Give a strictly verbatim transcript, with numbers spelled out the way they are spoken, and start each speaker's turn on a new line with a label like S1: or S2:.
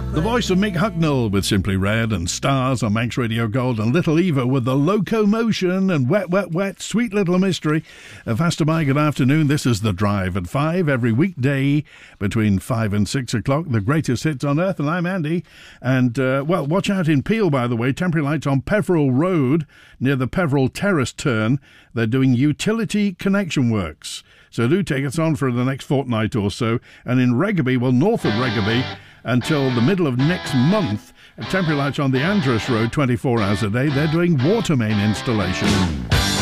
S1: The voice of Mick Hucknall with Simply Red and Stars on Manx Radio Gold, and Little Eva with The Locomotion and Wet, Wet, Wet, Sweet Little Mystery. Uh, faster by, good afternoon. This is The Drive at five, every weekday between five and six o'clock. The greatest hits on earth, and I'm Andy. And, uh, well, watch out in Peel, by the way. Temporary lights on Peveril Road near the Peveril Terrace turn. They're doing utility connection works. So do take us on for the next fortnight or so. And in Reggaby, well, north of Reggaby, until the middle of next month, temporary lights on the Andros Road twenty-four hours a day. They're doing water main installation.